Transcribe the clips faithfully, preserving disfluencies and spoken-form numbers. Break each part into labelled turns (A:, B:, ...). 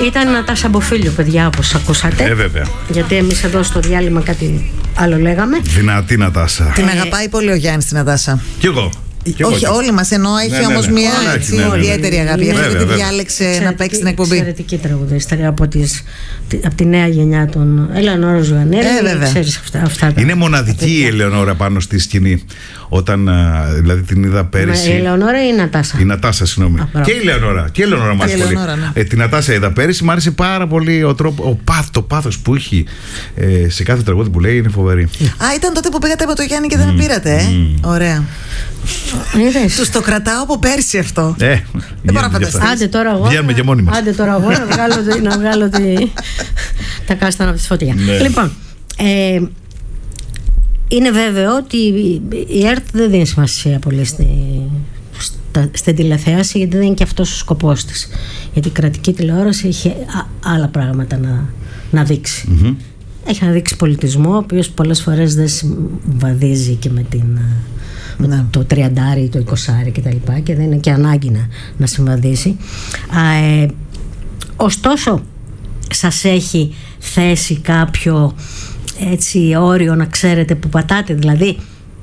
A: Ήταν η Νατάσα Μποφίλιο, παιδιά, όπως ακούσατε.
B: Ε, βέβαια.
A: Γιατί εμείς εδώ στο διάλειμμα κάτι άλλο λέγαμε.
B: Δυνατή Νατάσα.
C: Την αγαπάει πολύ ο Γιάννης την Νατάσα.
B: Κι εγώ. Και
C: Όχι,
B: εγώ.
C: όλοι μας, ενώ έχει
B: Ναι, ναι,
C: όμως
B: ναι.
C: μια
B: Όλα
C: έτσι,
B: έχει, ναι, ναι, ναι.
C: ιδιαίτερη αγάπη.
A: Ναι,
C: Αυτή
B: βέβαια,
C: τη
B: βέβαια.
C: διάλεξε να παίξει την εκπομπή.
A: Εξαιρετική τραγουδίστρια από, τις, από τη νέα γενιά των Ελεονόρα Ζουγανέλη.
C: Ε, βέβαια.
A: Ξέρεις αυτά, αυτά τα-
B: Είναι μοναδική η Ελεονόρα πάνω στη σκηνή. Όταν α, δηλαδή την είδα πέρυσι.
A: Η Ελεονόρα ή η Νατάσα?
B: Η Νατάσα, συγγνώμη.
A: Α, μπράβο.
B: Και η Ελεονόρα. Και η Ελεονόρα μας
C: η
B: πολύ.
C: Ελεονόρα, ναι.
B: Ε, την Νατάσα είδα πέρυσι, μου άρεσε πάρα πολύ ο τρόπο, ο πάθ, το πάθος που έχει ε, σε κάθε τραγούδι που λέει, είναι φοβερή.
C: Α, ήταν τότε που πήγατε με το Γιάννη και δεν με πήρατε, ε. Ωραία.
A: Είδες.
C: Τους το κρατάω από πέρσι αυτό.
B: Ε,
C: μπορώ να φανταστώ.
A: Άντε τώρα εγώ.
B: Βγαίνουμε και μόνοι μας.
A: Άντε τώρα εγώ να βγάλω, τη- να βγάλω τη, τα κάστανα από τη φωτιά.
B: Ναι.
A: Λοιπόν, ε, είναι βέβαιο ότι η ΕΡΤ δεν δίνει σημασία πολύ στη, στα, στην τηλεθέαση, γιατί δεν είναι και αυτός ο σκοπός της. Γιατί η κρατική τηλεόραση είχε α, άλλα πράγματα να, να δείξει.
B: Μμμ.
A: Έχει να δείξει πολιτισμό, ο οποίος πολλές φορές δεν συμβαδίζει και με την... με
C: Ναι.
A: το τριαντάρι, το εικοσάρι και τα λοιπά, και δεν είναι και ανάγκη να, να συμβαδίσει. Α, ε, ωστόσο, σας έχει θέσει κάποιο έτσι όριο, να ξέρετε που πατάτε, δηλαδή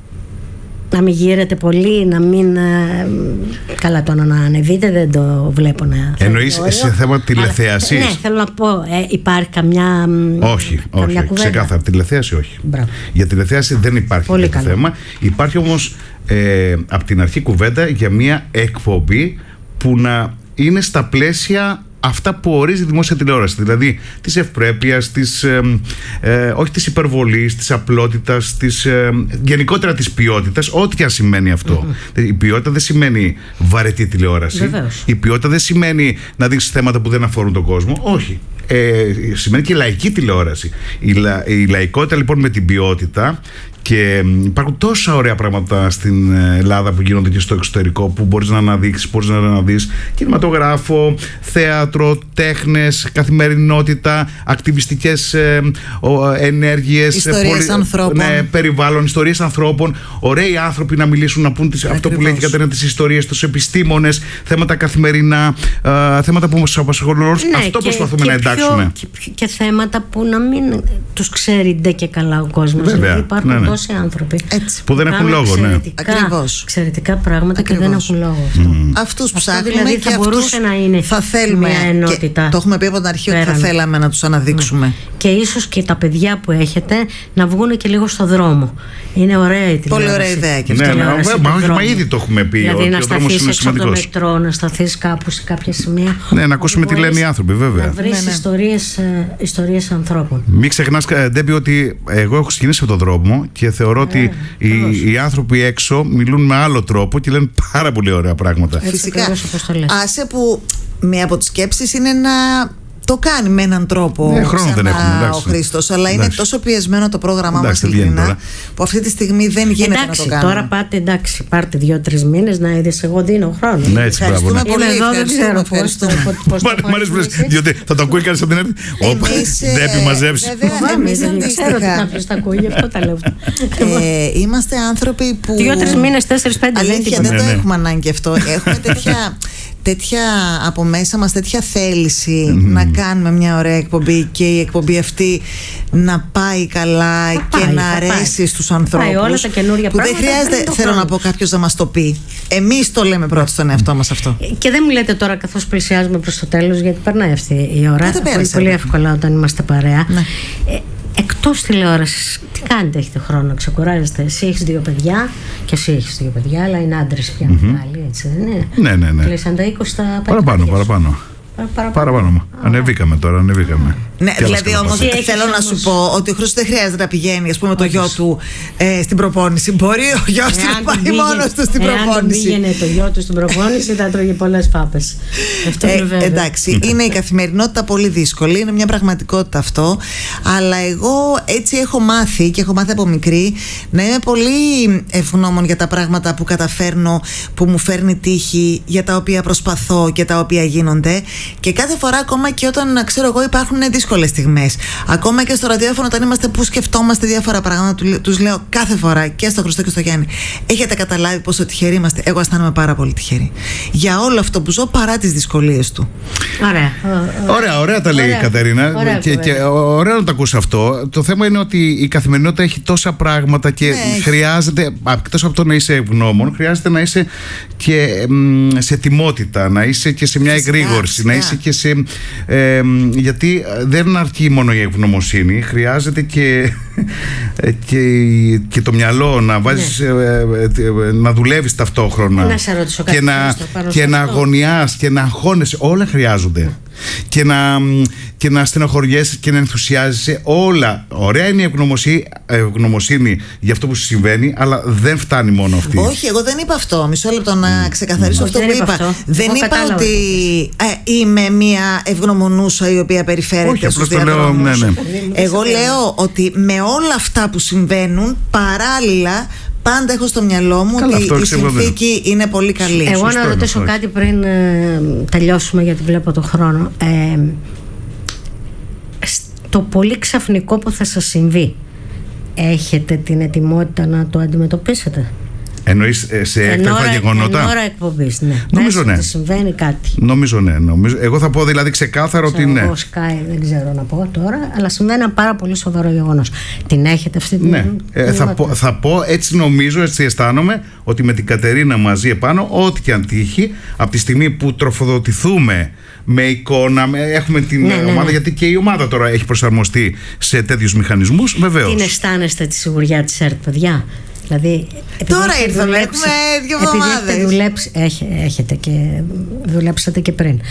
A: να μην γύρετε πολύ, να μην ε, καλά, το να ανεβείτε δεν το βλέπω να...
B: Εννοείς
A: όριο.
B: σε θέμα τηλεθέασης?
A: Αλλά, ναι, θέλω να πω, ε, υπάρχει καμιά...
B: Όχι,
A: καμιά
B: όχι.
A: κουβέντα?
B: Ξεκάθαρα. Τηλεθέαση όχι.
A: Μπράβο.
B: Για τηλεθέαση δεν υπάρχει
A: Πολύ
B: τέτοιο
A: καλά.
B: θέμα. Υπάρχει όμως ε, από την αρχή κουβέντα για μια εκπομπή που να είναι στα πλαίσια αυτά που ορίζει η δημόσια τηλεόραση. Δηλαδή της ευπρέπειας, της, ε, ε, όχι της υπερβολής, της απλότητας, της, ε, γενικότερα της ποιότητας, ό,τι και αν σημαίνει αυτό. Mm-hmm. Η ποιότητα δεν σημαίνει βαρετή τηλεόραση.
A: Βεβαίως.
B: Η ποιότητα δεν σημαίνει να δείξεις θέματα που δεν αφορούν τον κόσμο. Όχι. Ε, σημαίνει και λαϊκή τηλεόραση. Η, λα, η λαϊκότητα λοιπόν με την ποιότητα, και υπάρχουν τόσα ωραία πράγματα στην Ελλάδα που γίνονται και στο εξωτερικό, που μπορείς να αναδείξεις, μπορείς να αναδείς κινηματογράφο, θέατρο, τέχνες, καθημερινότητα, ακτιβιστικές ε, ο, ενέργειες,
C: Ιστορίες ανθρώπων.
B: Ναι, περιβάλλον, ιστορίες ανθρώπων, ωραίοι άνθρωποι να μιλήσουν, να πούν τις, αυτό που λέει και η Κατερίνα, τις ιστορίες, τους επιστήμονες, θέματα καθημερινά, ε, θέματα που μας απασχολούν.
A: Ναι,
B: αυτό
A: και,
B: προσπαθούμε
A: και
B: να εντάξουμε.
A: Πιο, και, και θέματα που να μην τους ξέρει ντε και καλά ο κόσμος.
B: Βέβαια,
A: Δηλαδή υπάρχουν
B: ναι, ναι.
A: τόσοι άνθρωποι
C: Έτσι.
B: Που δεν έχουν
A: κάνουν
B: λόγο, ναι.
A: εξαιρετικά,
C: Ακριβώς.
A: εξαιρετικά πράγματα.
C: Ακριβώς.
A: Και δεν έχουν λόγο αυτό.
B: Mm.
C: Αυτούς
A: Αυτό
C: ψάχνουμε,
A: δηλαδή
C: και
A: θα μπορούσε
C: αυτούς
A: να είναι
C: θα θέλουμε,
A: μια ενότητα.
C: και το έχουμε πει από την αρχή ότι θα
A: Πέραν.
C: θέλαμε να τους αναδείξουμε.
A: Και ίσως και τα παιδιά που έχετε να βγουν και λίγο στο δρόμο. Είναι ωραία η τηλεόραση.
C: Πολύ ωραία ιδέα και
B: Ναι,
C: αυτή.
B: ναι,
A: Τηλεόραση
B: μα,
A: του
B: μα,
A: δρόμου.
B: μα ήδη το έχουμε πει.
A: Δηλαδή
B: ότι
A: να
B: ο δρόμος
A: σταθείς
B: είναι
A: έξω από το
B: σημαντικός.
A: μετρό, να σταθείς κάπου σε κάποια σημεία.
B: Ναι, να ακούσουμε
A: όπου
B: τι λένε
A: μπορείς
B: οι άνθρωποι, βέβαια.
A: Να βρεις
C: Ναι, ναι.
A: ιστορίες, ε, ιστορίες ανθρώπων.
B: Μην ξεχνάς, Ντέμπι, ότι εγώ έχω ξεκινήσει από τον δρόμο και θεωρώ ότι οι, οι άνθρωποι έξω μιλούν με άλλο τρόπο και λένε πάρα πολύ ωραία πράγματα.
A: Έτσι
C: Φυσικά.
A: ακριβώς όπως το λες.
C: Άσε που μία από τις σκέψεις είναι να το κάνει με έναν τρόπο
B: Ναι, χρόνο δεν
C: ξανά
B: έχουμε, εντάξει.
C: ο Χρήστος, αλλά είναι
B: Εντάξει.
C: τόσο πιεσμένο το πρόγραμμά μας,
B: Εντάξει, δεν βγαίνει
C: ειλικρινά,
B: τώρα.
C: που αυτή τη στιγμή δεν γίνεται
A: Εντάξει,
C: να το κάνουμε.
A: τώρα πάτε, εντάξει, πάρτε δύο-τρεις μήνες να είδες, εγώ δίνω χρόνο.
B: Ναι, έτσι, μπράβο.
C: Ευχαριστούμε
B: Ναι.
C: πολύ,
A: Είμαι εδώ, δεν
C: ευχαριστούμε,
A: ξέρω πώς,
C: ευχαριστούμε.
A: πώς, πώς
B: Μ'
A: το
B: αρέσει που λες,
A: έχεις.
B: διότι θα το ακούει κανείς από την έρθει. Όπα,
C: Εμείς, ε,
B: Ντέμπι, μαζέψει.
C: βέβαια,
A: Φοβάμαι,
C: εμείς
A: δεν ξέρω ότι
C: αντίστοιχα.
A: κάποιος τα ακούει, γι' αυτό τα λέω.
C: Ε, είμαστε άνθρωποι που.
A: Δύο-τρεις μήνες, τέσσερις, πέντε, δεν είναι
C: Αλήθεια,
A: τίποτα.
C: δεν το
B: Ναι, ναι.
C: έχουμε ανάγκη αυτό. Έχουμε τέτοια, τέτοια από μέσα μας, τέτοια θέληση να κάνουμε μια ωραία εκπομπή και η εκπομπή αυτή να πάει καλά
A: Θα
C: και
A: πάει,
C: να
A: θα
C: αρέσει
A: πάει.
C: στους
A: Θα πάει
C: ανθρώπους.
A: όλα τα καινούρια
C: που δεν
A: πράγματα,
C: χρειάζεται,
A: δεν το
C: θέλω να
A: κάνουμε.
C: πω, κάποιος να μας το πει. Εμείς το λέμε πρώτοι στον εαυτό μας αυτό.
A: Και δεν μου λέτε τώρα, καθώς πλησιάζουμε προς το τέλος, γιατί περνάει αυτή η ώρα.
C: Δεν
A: Πολύ,
C: πέρασε,
A: πολύ
C: ρε.
A: εύκολα όταν είμαστε παρέα.
C: Ναι.
A: Ε, εκτός τηλεόρασης, τι κάνετε, έχετε χρόνο να ξεκουράζεστε? Εσύ έχεις δύο παιδιά και εσύ έχεις δύο παιδιά, αλλά είναι άντρες πια μεγάλοι, έτσι δεν είναι?
B: Ναι, ναι, ναι.
A: Κλείσαν τα είκοσι τα
B: Παραπάνω,
A: παιδιά σου.
B: παραπάνω.
A: Παραπάνω.
B: Παραπάνω. Ανεβήκαμε τώρα, ανεβήκαμε.
C: Ναι,
B: Τι άλλα
C: δηλαδή
B: σκαλοπάτια.
C: όμως
A: Τι έχεις
C: θέλω να
A: όμως?
C: σου πω ότι ο Χρήστος δεν χρειάζεται να πηγαίνει, ας πούμε, το
A: Όχι.
C: γιο του ε, στην προπόνηση. Μπορεί ο γιος του
A: Εάν
C: να
A: τον
C: πάει
A: πήγε-
C: μόνος του στην
A: εάν τον
C: προπόνηση.
A: πήγαινε το γιο του στην προπόνηση, θα τρώγε πολλές φάπες. Αυτό είναι
C: Ε,
A: βέβαιο.
C: εντάξει, είναι η καθημερινότητα πολύ δύσκολη, είναι μια πραγματικότητα αυτό. Αλλά εγώ έτσι έχω μάθει και έχω μάθει από μικρή να είμαι πολύ ευγνώμων για τα πράγματα που καταφέρνω, που μου φέρνει τύχη, για τα οποία προσπαθώ και τα οποία γίνονται. Και κάθε φορά, ακόμα και όταν ξέρω εγώ υπάρχουν δύσκολες δύσκολες στιγμές. Ακόμα και στο ραδιόφωνο, όταν είμαστε που σκεφτόμαστε διάφορα πράγματα, τους λέω κάθε φορά και στο Χριστό και στο Γιάννη: έχετε καταλάβει πόσο τυχεροί είμαστε? Εγώ αισθάνομαι πάρα πολύ τυχερή για όλο αυτό που ζω, παρά τις δυσκολίες του.
A: Ωραία.
B: Ωραία, ωραία τα λέει
A: ωραία.
B: η Κατερίνα.
A: Ωραία,
B: και, και ωραία να το ακούσει αυτό. Το θέμα είναι ότι η καθημερινότητα έχει τόσα πράγματα και
C: ναι,
B: χρειάζεται, εκτός από το να είσαι ευγνώμων, χρειάζεται να είσαι και μ, σε ετοιμότητα, να είσαι και σε μια φυσικά, εγρήγορση, φυσικά. να είσαι και σε. Ε, γιατί δεν αρκεί μόνο η ευγνωμοσύνη, χρειάζεται και, και, και το μυαλό να βάζεις, ναι. ε, ε, να δουλεύεις ταυτόχρονα.
A: Να σε ρωτήσω κάτι
B: και να, και να αγωνιάς και να αγχώνεσαι. Όλα χρειάζονται. Ναι. Και να, και να στενοχωριέσαι και να ενθουσιάζεσαι. Όλα. Ωραία είναι η ευγνωμοσύνη, ευγνωμοσύνη για αυτό που σου συμβαίνει, αλλά δεν φτάνει μόνο αυτή.
C: Όχι, εγώ δεν είπα αυτό. Μισό λεπτό να ξεκαθαρίσω mm. αυτό που είπα. Αυτό. Δεν εγώ είπα κατάλαβα. ότι ε, είμαι μια ευγνωμονούσα η οποία περιφέρεται
B: Όχι,
C: στους
B: διαδρόμους. Ναι, ναι.
C: Εγώ λέω ότι με όλα αυτά που συμβαίνουν, παράλληλα πάντα έχω στο μυαλό μου Καλά, ότι η συνθήκη είναι πολύ καλή.
A: Εγώ Σωστό να ρωτήσω είναι, κάτι πριν ε, τελειώσουμε, γιατί βλέπω τον χρόνο. Ε, το πολύ ξαφνικό που θα σας συμβεί, έχετε την ετοιμότητα να το αντιμετωπίσετε?
B: Εννοείς σε έκτακτα γεγονότα?
A: Εν ώρα εκπομπής, ναι.
B: Νομίζω ναι.
A: Ότι συμβαίνει κάτι.
B: Νομίζω ναι. Νομίζω. Εγώ θα πω δηλαδή ξεκάθαρο ότι ναι.
A: Εγώ Sky δεν ξέρω να πω τώρα, αλλά συμβαίνει ένα πάρα πολύ σοβαρό γεγονός. Την έχετε αυτή την.
B: Ναι. Ε, θα, πω, θα πω έτσι, νομίζω, έτσι αισθάνομαι, ότι με την Κατερίνα μαζί επάνω, ό,τι και αν τύχει, από τη στιγμή που τροφοδοτηθούμε με εικόνα, με, έχουμε την ναι, ομάδα, ναι, ναι. γιατί και η ομάδα τώρα έχει προσαρμοστεί σε τέτοιους μηχανισμούς, βεβαίως.
A: Την αισθάνεστε τη σιγουριά της ΕΡΤ, παιδιά? Δηλαδή,
C: τώρα ήρθαμε, έχουμε δύο εβδομάδες.
A: Έχετε και δουλέψατε και πριν.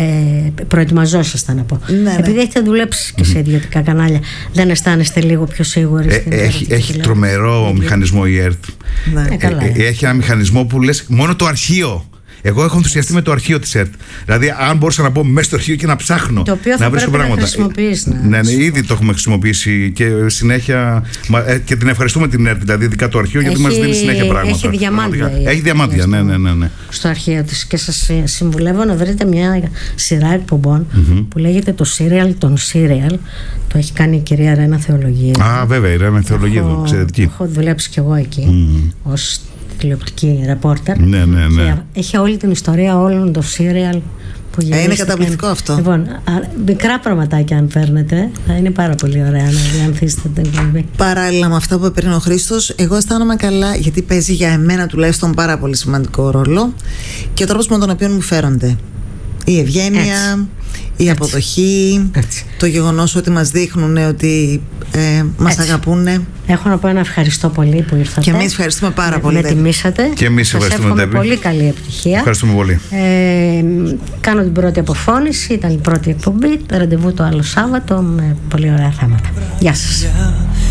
A: Ε, προετοιμαζόσασταν να πω.
C: Ναι,
A: επειδή
C: ναι.
A: έχετε δουλέψει και σε ιδιωτικά κανάλια, δεν αισθάνεστε λίγο πιο σίγουροι?
B: Ε, έχει έχει τρομερό δηλαδή. μηχανισμό η ΕΡΤ.
C: Ναι.
A: Ε, καλά,
B: ε, έχει ένα μηχανισμό που λες μόνο το αρχείο. Εγώ έχω ενθουσιαστεί με το αρχείο της ΕΡΤ. Δηλαδή, αν μπορούσα να μπω μέσα στο αρχείο και να ψάχνω,
A: το οποίο
B: να
A: θα
B: βρίσκω
A: πρέπει
B: πράγματα.
A: Να χρησιμοποιήσει, να
B: ναι, ναι, ήδη το έχουμε χρησιμοποιήσει και συνέχεια. Και την ευχαριστούμε την ΕΡΤ, δηλαδή, ειδικά το αρχείο, γιατί μας δίνει συνέχεια πράγματα.
A: Έχει διαμάντια.
B: Έχει διαμάντια, ναι, ναι, ναι, ναι.
A: Στο αρχείο της. Και σας συμβουλεύω να βρείτε μια σειρά εκπομπών mm-hmm. που λέγεται το Serial των Serial. Το έχει κάνει η κυρία Ρένα Θεολογία.
B: Α, βέβαια, η Ρένα Θεολογία, εξαιρετική.
A: Έχω δουλέψει κι εγώ εκεί mm. ως τηλεοπτική ρεπόρτερ.
B: Ναι, ναι, ναι.
A: Έχει όλη την ιστορία όλων των serial που
C: ε, είναι καταπληκτικό αυτό.
A: Λοιπόν, μικρά πραγματάκια αν παίρνετε, θα είναι πάρα πολύ ωραία να διανθίσετε την εκπομπή.
C: Παράλληλα με αυτά που έπαιρνε ο Χρήστος, εγώ αισθάνομαι καλά, γιατί παίζει για εμένα τουλάχιστον πάρα πολύ σημαντικό ρόλο και ο τρόπος με τον οποίο μου φέρονται. Η ευγένεια, η αποδοχή, Έτσι. το γεγονός ότι μας δείχνουν ότι ε, μας Έτσι. αγαπούν.
A: Έχω να πω ένα ευχαριστώ πολύ που ήρθατε.
C: Και εμείς ευχαριστούμε πάρα
A: με,
C: πολύ.
A: Με τιμήσατε.
B: Και εμείς
A: σας
B: ευχαριστούμε.
A: Εύχομαι πολύ καλή επιτυχία.
B: Ευχαριστούμε πολύ.
A: Ε, κάνω την πρώτη αποφώνηση, ήταν η πρώτη εκπομπή. Ραντεβού το άλλο Σάββατο με πολύ ωραία θέματα. Γεια σας.